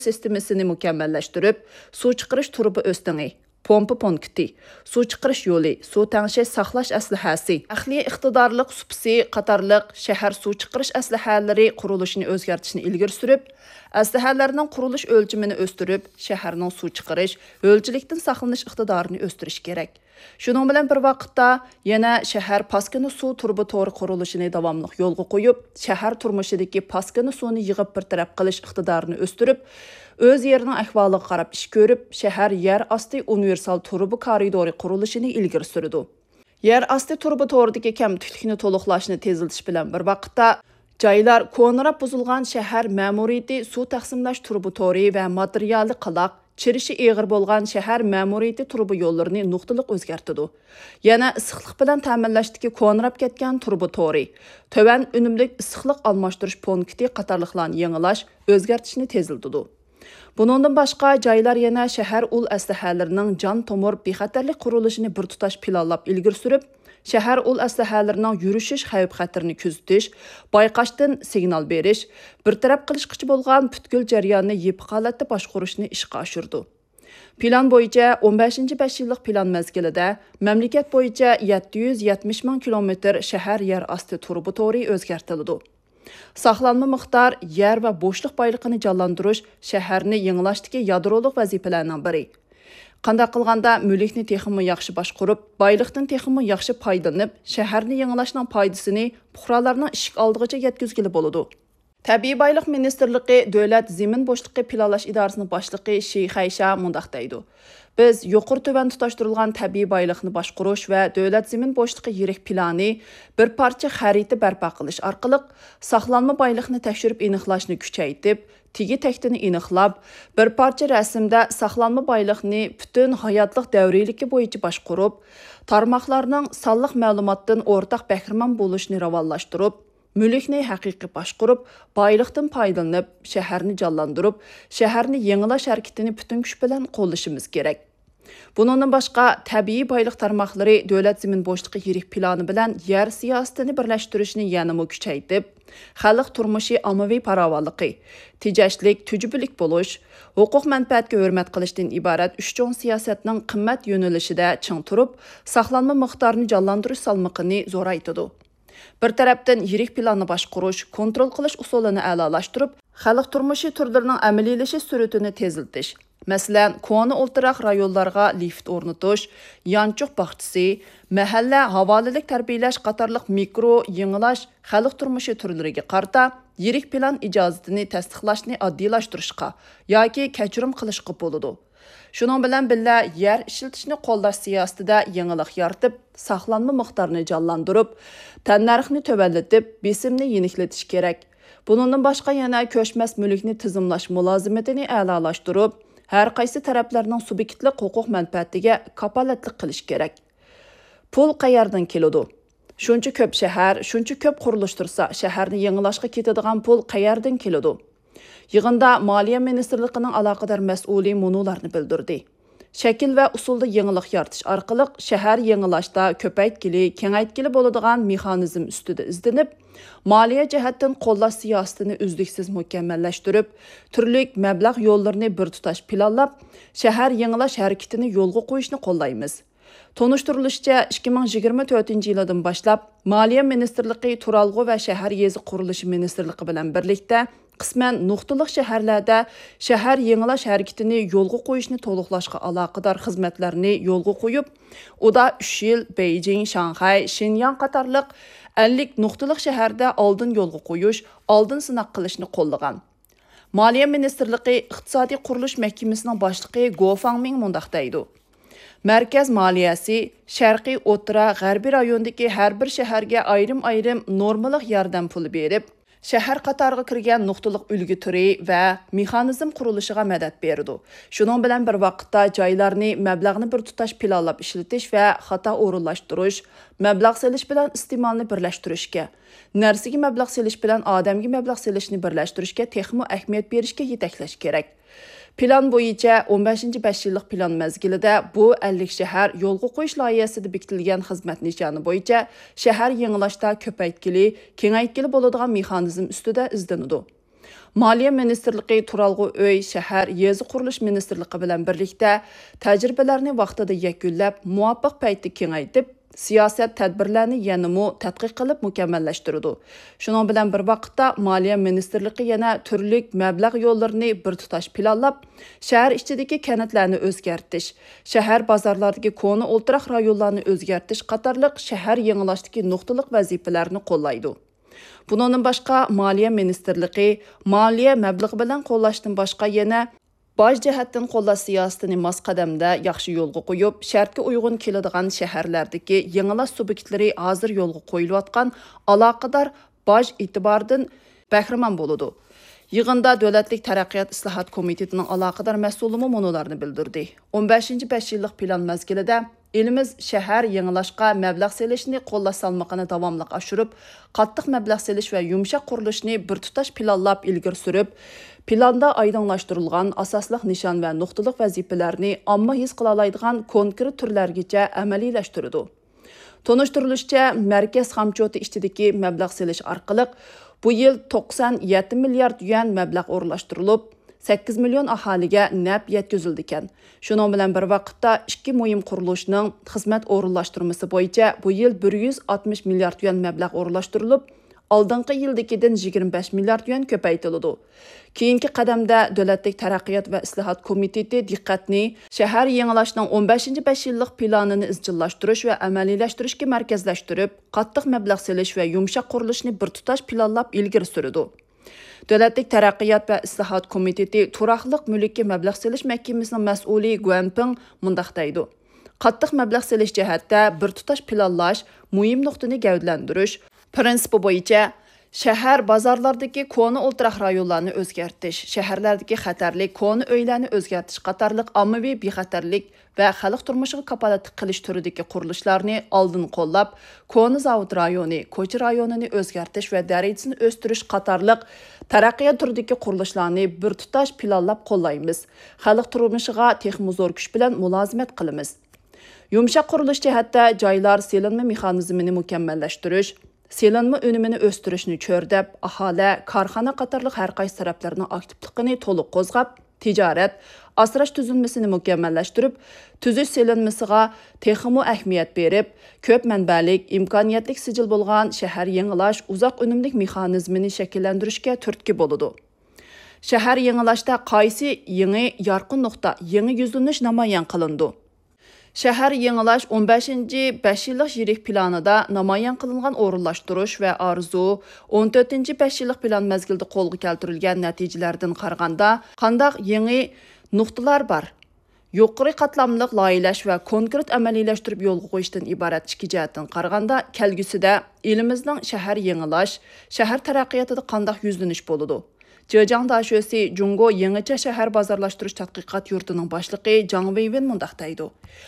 sistemasini mukammallashtirib, suv chiqarish turbi o'stingi, pompa punkti, suv chiqarish yo'li, suv tangish saqlash aslahasi, ahliy iqtidorliq supsi qatorliq shahar suv chiqarish aslahalari qurilishini o'zgartirishni ilgari surib, aslahalarning qurilish o'lchimini o'stirib, shaharning suv chiqarish, o'lchilikdan saqlanish iqtidorini o'stirish kerak. Shuning bilan bir vaqtda yana shahar paskini suv turbi to'g'ri qurilishini davomli yo'lga qo'yib, shahar turmushidagi paskini suvni yig'ib bir taraf qilish iqtidorini o'stirib, o'z yerining ahvoliga qarab ish ko'rib, shahar yer osti universal turbi koridori qurilishini ilgari surdi. Yer osti turbi to'g'ridagi kamtiklikni to'liqlashni tezlatish bilan bir vaqtda joylar ko'nirab buzilgan shahar ma'muriyati suv taqsimlash turbi to'ri va materiali qaloq chirishi eg'ir bo'lgan shahar ma'muriyati turbi yo'llarini nuqtaliq o'zgartirdi. Yana issiqlik bilan ta'minlashdagi ko'nirab ketgan turbi to'ri, tovan unumlik issiqlik almashtirish punkti qatorliqlarni yangilash, o'zgartirishni tezlatdi. Bundan boshqa joylar yana shahar ul aslahalarining jon tomir bexatarlik qurilishini bir tutash planlab ilgari surib, shahar ul aslahalarining yurishish xavf-xatarni kuzatish, bayqashdan signal berish, bir taraf qilishqichi bo'lgan butkul jarayonni yepiq holatda boshqarishni ishga oshirdi. Plan bo'yicha 15-5 yillik plan mezgilida mamlakat bo'yicha 770 ming kilometr shahar yer osti turbi to'ri o'zgartirildi. Saqlanma miqdor yer va bo'shliq boyligini jonlantirish shaharni yangilashdagi yadroliq vazifalarning biri. Qanday qilganda mulkni texmi yaxshi boshqarib, boylikdan texmi yaxshi foydalanib, shaharni yangilashning foydasini fuqarolarning ishik oldigacha yetkazgili bo'ladi. Tabiiy boylik ministerligi davlat zamin bo'shliqi planlash idorasining boshlig'i Sheyxaysha mundaq deydi. Biz yuqori tuvan tutashtirilgan tabiiy boylikni boshqarish va davlat zamin bo'shliqi yirik plani bir parcha xarita barpo qilish orqali saqlanma boylikni tekshirib aniqlashni kuchaytirib, tigi taktini aniqlab, bir parcha rasmda saqlanma boylikni butun hayotlik davriyaligi bo'yicha boshqarib, tarmoqlarning sonliq ma'lumotdan o'rtaq bahramon bo'lishni ravonlashtirib, mulkni haqiqiy boshqarib, boylikdan foydalanib, shaharni jonlantirib, shaharni yangilash harakatini butun kuch bilan qo'llashimiz kerak. Bundan boshqa tabiiy boylik tarmoqlari davlat zamin bo'shliqi yirik plani bilan yer siyosatini birlashtirishni yanada kuchaytirib, xalq turmushi ommaviy farovonligi, tejashlik, tujubilik bo'lish, huquq manfaatga hurmat qilishdan iborat uch cho'ng siyosatning qimmat yo'nalishida ching turib, saqlanma miqdorini jonlantirish salmoqini zo'raytirdi. Bir tarafdan yirik planni boshqarish, kontrol qilish usulini a'lolashtirib, xalq turmushi turlarining amaliylashish sur'atini tezlatish. Masalan, koni o'ltiraq rayonlarga lift o'rnatish, yanchuq bog'chisi, mahalla havolilik tarbiyalash qatorliq mikro yangilash xalq turmushi turlariga qarta yirik plan ijozatini tasdiqlashni oddiylashtırishga yoki kechirim qilishga bo'ladi. Shuning bilan birga yer ishlatishni qo'llash siyosatida yangilik yaratib, saqlanma miqdorini jonlantirib, tannarxni tuvallatib, besimni yeniklatish kerak. Bundan boshqa yana ko'chmas mulkni tizimlash mulozimatini a'lolashtirib, har qaysi taraflarning subyektlik huquq manfaatiga kapolatlik qilish kerak. Pul qayerdan keladi? Shuncha ko'p shahar, shuncha ko'p qurilishtirsa, shaharni yangilashga ketadigan pul qayerdan keladi? Yig'inda Moliya ministrligining aloqador mas'uli munolarni bildirdi. Shakil va usulda yangilik yaratish orqali shahar yangilashda ko'paytkili, kengaytkili bo'ladigan mexanizm ustida izlanib, moliya jihatdan qo'llash siyosatini uzluksiz mukammallashtirib, turli mablag' yo'llarini bir tutash planlab, shahar yangilash harakatini yo'lga qo'yishni qo'llaymiz. Tonushtirilishicha 2024-yildan boshlab Moliya ministrligi Turalg'u va shahar yezi qurilishi ministrligi bilan birlikda qisman nuqtaliq shaharlarda shahar yangilash harakatini yo'lga qo'yishni to'liqlashga aloqador xizmatlarni yo'lga qo'yib, uda 3 yil Beijing, Shanxay, Shenyang qatorliq 50 nuqtaliq shaharda oldin yo'lga qo'yish, oldin sinaq qilishni qo'llagan. Moliya ministrligi iqtisodiy qurilish mahkamasining boshlig'i Go Fangming mundaq deydi. Markaz moliyasi sharqiy, o'rta, g'arbiy rayondagi har bir shaharga ayrim-ayrim normalik yordam puli berib, shahar qatoriga kirgan nuqtaliq ulgu turi va mexanizm qurilishiga madad berdi. Shuning bilan bir vaqtda joylarni mablag'ni bir tutash planlab ishlatish va xato o'rinlashtirish, mablag' selish bilan iste'molni birlashtirishga, narsaga mablag' selish bilan odamga mablag' selishni birlashtirishga texmo ahamiyat berishga yetaklash kerak. Plan bo'yicha 15-5 yillik plan mezgilida bu 50 shahar yo'lga qo'yish loyihasida bekitilgan xizmat nishoni bo'yicha shahar yangilashda ko'paytkili, kengaytkili bo'ladigan mexanizm ustida izlanadi. Maliya Ministerligi Turalg'u uy, shahar, yezi qurilish Ministerligi bilan birlikda tajribalarni vaqtida yakunlab, muvofiq paytda kengaytib, siyosat tadbirlarni yanamı tadqiq qilib mukammallashtirdi. Shuning bilan bir vaqtda Maliya Ministerligi yana turli mablag' yo'llarini bir tutash planlab, shahar ichidagi kanatlarni o'zgartirish, shahar bozorlaridagi koni o'ltiraq rayonlarni o'zgartirish qatorliq shahar yangilashdagi nuqtaliq vazifalarni qo'llaydi. Bundan boshqa Maliya Ministerligi moliya mablag'i bilan qo'llashdan boshqa yana boj jihatdan qo'llash siyosatini mos qadamda yaxshi yo'lga qo'yib, shartga uyg'un keladigan shaharlardagi yangilash subyektlari hozir yo'lga qo'yilayotgan aloqador boj e'tiboridan bahramand bo'ladi. Yig'inda Davlatlik taraqqiyot islohot komitetining aloqador mas'uli munolarni bildirdi. 15-5 yillik plan mezgilida elimiz shahar yangilashga mablag' selishni qo'llash salmoqini davomli oshirib, qattiq mablag' selish va yumshoq qurilishni bir tutash planlab ilgari surib, planda oydinlashtirilgan asosli nishon va nuqtaliq vazifalarni omma his qila oladigan konkret turlargacha amaliylashtirdi. Tonushtirilishicha, markaz xamchoti ichidagi mablag' selish orqali bu yil 97 milliard yuan mablag' o'rlashtirilib, 8 million aholiga naf yetkazildi ekan. Shuning bilan bir vaqtda ikki muhim qurilishning xizmat o'rinlashtirmasi bo'yicha bu yil 160 milliard yuan mablag' o'rinlashtirilib, oldingi yildagidan 25 milliard yuan ko'paytirildi. Keyingi qadamda Davlatlik taraqqiyot va islohot komiteti diqqatni shahar yangilashning 15-5 yillik planini izchillashtirish va amaliylashtirish markazlashtirib, qattiq mablag' selish va yumshoq qurilishni bir tutash planlab ilgari surdi. Davlatlik taraqqiyot va islohot komiteti turaqliq mulkiy mablag' selish mahkamasining mas'uli Guanping mundaq deydi. Qattiq mablag' selish jihatda bir tutash planlash, muhim nuqtani gavdalantirish prinsipi bo'yicha shahar bozorlardagi koni o'ltiraq rayonlarni o'zgartirish, shaharlardagi xatarlik koni uylarni o'zgartirish qatorliq ommaviy bexatarlik va xalq turmushiga kapolat qilish turidagi qurilishlarni oldin qo'llab, koni zavod rayoni, ko'cha rayonini o'zgartirish va darajasini o'stirish qatorliq taraqqiyot turidagi qurilishlarni bir tutash planlab qo'llaymiz. Xalq turmushiga texnik zo'r kuch bilan mulozimat qilamiz. Yumshoq qurilish jihatda joylar selinma mexanizmini mukammallashtirish, selinma unumini o'stirishni cho'rdab, aholi, korxona qatorliq har qaysi taraflarning aktivligini to'liq qo'zg'ab, tijorat, asrash tuzilmasini mukammallashtirib, tuzish selinmasiga texmo ahamiyat berib, ko'p manbalik, imkoniyatlik sijil bo'lgan shahar yangilash uzoq unumlik mexanizmini shakllantirishga turtki bo'ladi. Shahar yangilashda qaysi yangi yorqin nuqta, yangi yuzlanish namoyon qilindi. Shahar yangilash 15-5 yillik yirik planida namoyon qilingan o'rinlashtirish va arzu 14-5 yillik plan mezgilida qo'lga keltirilgan natijalardan qaraganda qandaq yangi nuqtalar bor. Yuqori qatlamliq loyihalash va konkret amaliylashtirish yo'lga qo'yishdan iborat ikki jihatdan qaraganda kelgusida elimizning shahar yangilash, shahar taraqqiyotida qandaq yuzlanish bo'ladi. Zhejiang Dashösi Jungo yangicha shahar bozorlashtirish tadqiqot yurtining boshlig'i Zhang Weiwen mundaq deydi.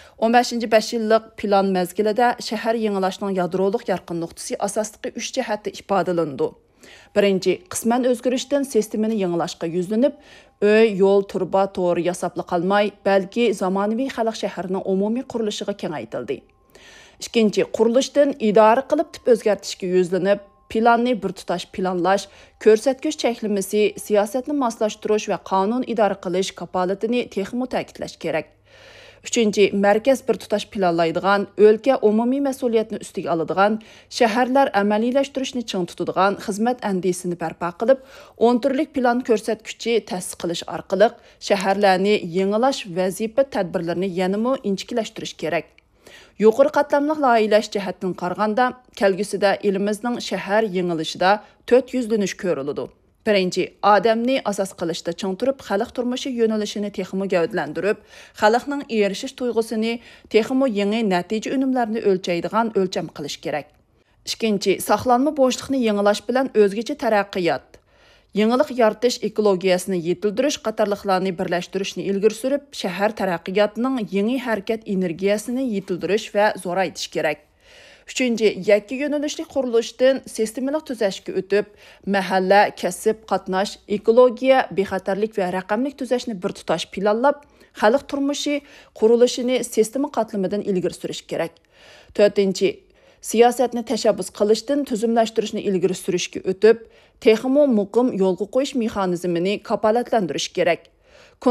15-5 yillik plan mezgilida shahar yangilashning yadroliq yorqin nuqtasi asosliqi 3 jihatda ifodalandi. Birinchi, qisman o'zgarishdan sistemani yangilashga yuzlanib, uy, yo'l, turba, to'g'ri yasabli qolmay, balki zamonaviy xalq shahrining umumiy qurilishiga kengaytirildi. Ikkinchi, qurilishdan idora qilib tip o'zgartirishga yuzlanib, planni bir tutash planlash, ko'rsatkich cheklamasi, siyosatni moslashtirish va qonun idora qilish kapolatini texmo ta'kidlash kerak. Uchinchi, markaz bir tutash planlaydigan, o'lka umumiy mas'uliyatni ustiga oladigan, shaharlar amaliylashtirish ching tutadigan xizmat andisini barpo qilib, 10 turlik plan ko'rsatkichi ta'sis qilish orqali shaharlarni yangilash vazifa tadbirlarini yanada inchiklashtirish kerak. Yuqori qatlamliq loyihalash jihatdan qaraganda, kelgusida elimizning shahar yangilishida 4 yuzlanish ko'riladi. Birinchi, odamni asos qilishda ching turib, xalq turmushi yo'nalishini texmo gavdalantirib, xalqning erishish tuyg'usini texmo yangi natija unumlarini o'lchaydigan o'lcham qilish kerak. Ikkinchi, saqlanma bo'shliqni yangilash bilan o'zgacha taraqqiyot, yangilik yaratish ekologiyasini yetildirish qatorliqlarni birlashtirishni ilgari surib, shahar taraqqiyotining yangi harakat energiyasini yetildirish va zo'raytish kerak. Uchinchi, yakka yo'nalishli qurilishdan sistemalik tuzashga o'tib, mahalla, kasb, qatnash, ekologiya, bexatarlik va raqamlik tuzashni bir tutash planlab, xalq turmushi qurilishini sistema qatlamidan ilgari surish kerak. To'rtinchi, siyosatni tashabbus qilishdan tuzumlashtirishni ilgari surishga o'tib, texmo muqim yo'lga qo'yish mexanizmini kafolatlantirish kerak.